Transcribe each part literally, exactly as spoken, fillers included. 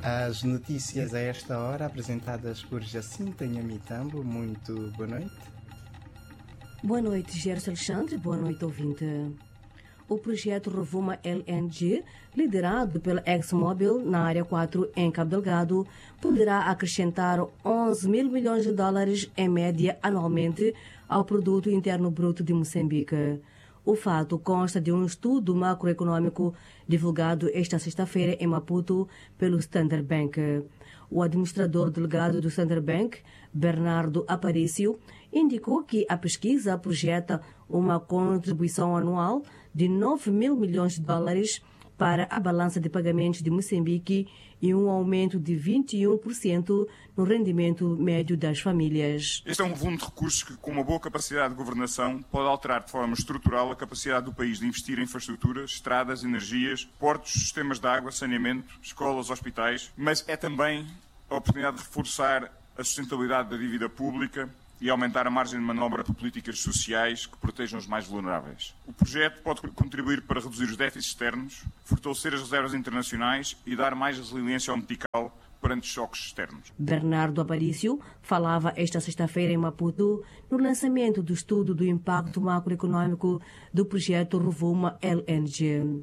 As notícias a esta hora, apresentadas por Jacinta Nhamitambo. Muito boa noite. Boa noite, Gerson Alexandre. Boa noite, ouvinte. O projeto Rovuma L N G, liderado pela ExxonMobil na Área quatro em Cabo Delgado, poderá acrescentar onze mil milhões de dólares em média anualmente ao produto interno bruto de Moçambique. O fato consta de um estudo macroeconômico divulgado esta sexta-feira em Maputo pelo Standard Bank. O administrador delegado do Standard Bank, Bernardo Aparício, indicou que a pesquisa projeta uma contribuição anual de nove mil milhões de dólares para a balança de pagamentos de Moçambique e um aumento de vinte e um por cento no rendimento médio das famílias. Este é um volume de recursos que, com uma boa capacidade de governação, pode alterar de forma estrutural a capacidade do país de investir em infraestruturas, estradas, energias, portos, sistemas de água, saneamento, escolas, hospitais, mas é também a oportunidade de reforçar a sustentabilidade da dívida pública e aumentar a margem de manobra para políticas sociais que protejam os mais vulneráveis. O projeto pode contribuir para reduzir os déficits externos, fortalecer as reservas internacionais e dar mais resiliência ao metical perante choques externos. Bernardo Aparício falava esta sexta-feira em Maputo no lançamento do estudo do impacto macroeconômico do projeto Rovuma L N G.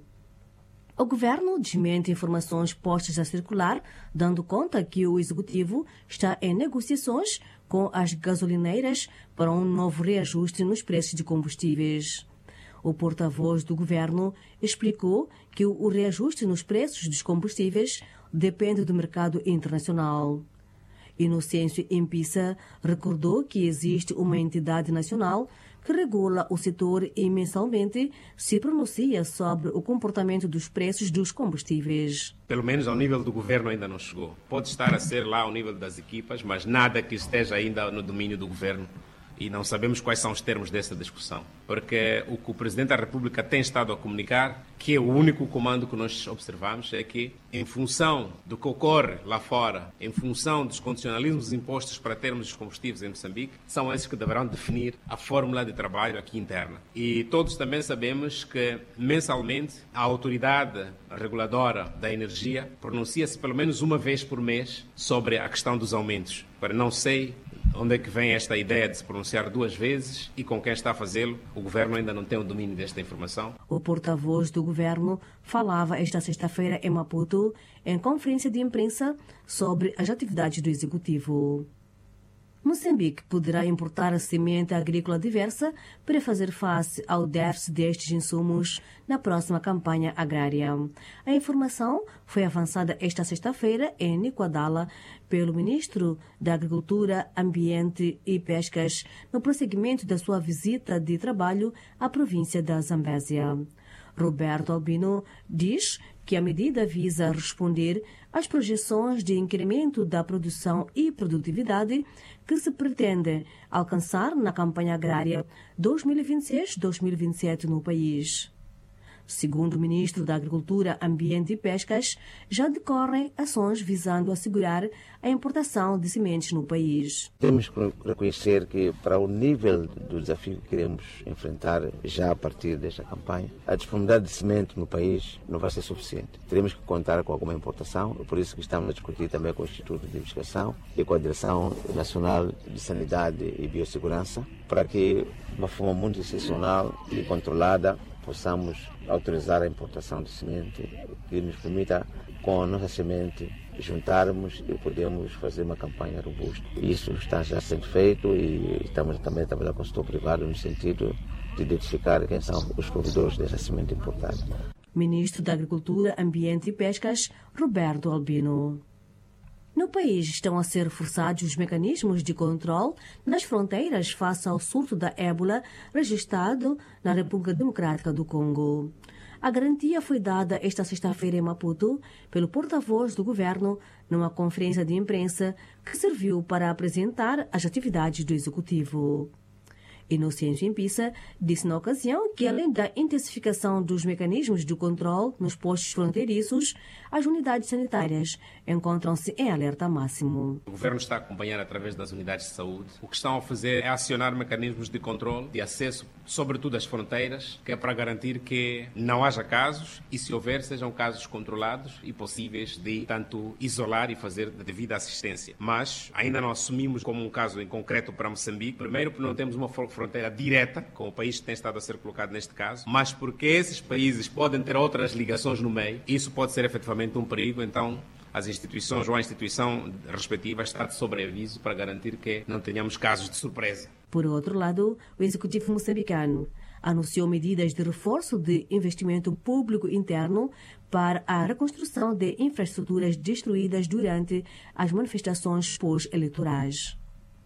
O governo desmente informações postas a circular, dando conta que o executivo está em negociações com as gasolineiras para um novo reajuste nos preços de combustíveis. O porta-voz do governo explicou que o reajuste nos preços dos combustíveis depende do mercado internacional. Inocêncio Impissa recordou que existe uma entidade nacional que regula o setor e mensalmente se pronuncia sobre o comportamento dos preços dos combustíveis. Pelo menos ao nível do governo ainda não chegou. Pode estar a ser lá ao nível das equipas, mas nada que esteja ainda no domínio do governo. E não sabemos quais são os termos dessa discussão. Porque o que o Presidente da República tem estado a comunicar, que é o único comando que nós observamos, é que, em função do que ocorre lá fora, em função dos condicionalismos impostos para termos os combustíveis em Moçambique, são esses que deverão definir a fórmula de trabalho aqui interna. E todos também sabemos que, mensalmente, a autoridade reguladora da energia pronuncia-se pelo menos uma vez por mês sobre a questão dos aumentos. Para não sei onde é que vem esta ideia de se pronunciar duas vezes e com quem está a fazê-lo. O governo ainda não tem o domínio desta informação. O porta-voz do governo falava esta sexta-feira em Maputo, em conferência de imprensa, sobre as atividades do executivo. Moçambique poderá importar a semente agrícola diversa para fazer face ao déficit destes insumos na próxima campanha agrária. A informação foi avançada esta sexta-feira em Nicoadala pelo ministro da Agricultura, Ambiente e Pescas no prosseguimento da sua visita de trabalho à província da Zambésia. Roberto Albino diz que a medida visa responder às projeções de incremento da produção e produtividade que se pretende alcançar na campanha agrária dois mil e vinte e seis a dois mil e vinte e sete no país. Segundo o ministro da Agricultura, Ambiente e Pescas, já decorrem ações visando assegurar a importação de sementes no país. Temos que reconhecer que, para o nível do desafio que queremos enfrentar já a partir desta campanha, a disponibilidade de semente no país não vai ser suficiente. Teremos que contar com alguma importação, por isso que estamos a discutir também com o Instituto de Investigação e com a Direção Nacional de Sanidade e Biossegurança, para que, de uma forma muito excepcional e controlada, possamos autorizar a importação de semente que nos permita, com a nossa semente, juntarmos e podemos fazer uma campanha robusta. Isso está já sendo feito e estamos também a trabalhar com o setor privado no sentido de identificar quem são os provedores dessa semente importada. Ministro da Agricultura, Ambiente e Pescas, Roberto Albino. No país estão a ser reforçados os mecanismos de controle nas fronteiras face ao surto da ébola registrado na República Democrática do Congo. A garantia foi dada esta sexta-feira em Maputo pelo porta-voz do governo numa conferência de imprensa que serviu para apresentar as atividades do executivo. Inocêncio Impissa disse na ocasião que, além da intensificação dos mecanismos de controle nos postos fronteiriços, as unidades sanitárias encontram-se em alerta máximo. O governo está a acompanhar através das unidades de saúde. O que estão a fazer é acionar mecanismos de controle, de acesso, sobretudo às fronteiras, que é para garantir que não haja casos e, se houver, sejam casos controlados e possíveis de, tanto, isolar e fazer a devida assistência. Mas ainda não assumimos como um caso em concreto para Moçambique, primeiro porque não temos uma fronteira direta com o país que tem estado a ser colocado neste caso, mas porque esses países podem ter outras ligações no meio, isso pode ser efetivamente um perigo, então as instituições ou a instituição respectiva está de sobreaviso para garantir que não tenhamos casos de surpresa. Por outro lado, o executivo moçambicano anunciou medidas de reforço de investimento público interno para a reconstrução de infraestruturas destruídas durante as manifestações pós-eleitorais.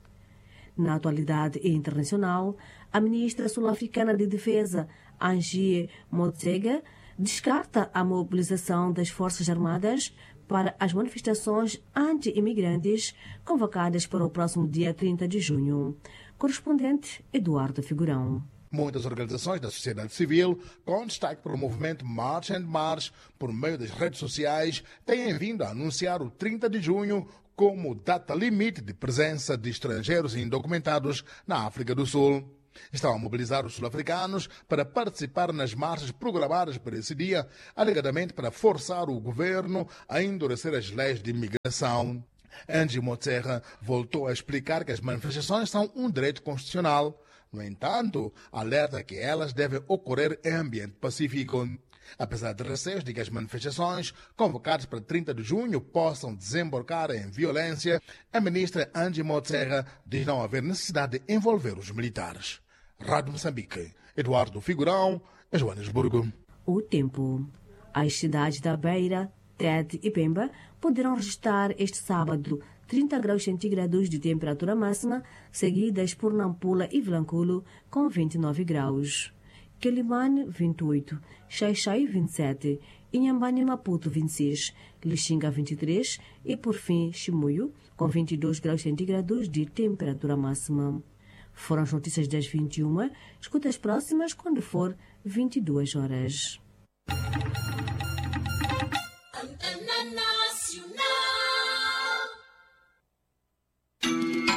Na atualidade internacional, a ministra sul-africana de Defesa, Angie Motshekga, descarta a mobilização das Forças Armadas para as manifestações anti-imigrantes convocadas para o próximo dia trinta de junho. Correspondente Eduardo Figurão. Muitas organizações da sociedade civil, com destaque para o movimento March and March, por meio das redes sociais, têm vindo a anunciar o trinta de junho como data limite de presença de estrangeiros indocumentados na África do Sul. Estão a mobilizar os sul-africanos para participar nas marchas programadas para esse dia, alegadamente para forçar o governo a endurecer as leis de imigração. Angie Motshekga voltou a explicar que as manifestações são um direito constitucional. No entanto, alerta que elas devem ocorrer em ambiente pacífico. Apesar de receios de que as manifestações convocadas para trinta de junho possam desembocar em violência, a ministra Angie Motshekga diz não haver necessidade de envolver os militares. Rádio Moçambique, Eduardo Figurão, Joanesburgo. O tempo. As cidades da Beira, Tete e Pemba poderão registrar este sábado trinta graus centígrados de temperatura máxima, seguidas por Nampula e Vilanculo com vinte e nove graus. Quelimane, vinte e oito, Xai-Xai, vinte e sete, Inhambane e Maputo, vinte e seis, Lixinga, vinte e três e, por fim, Chimoio, com vinte e dois graus centígrados de temperatura máxima. Foram as notícias das vinte e uma, escuta as próximas quando for vinte e duas horas.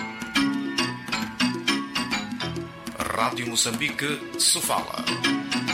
Rádio Moçambique, Sofala.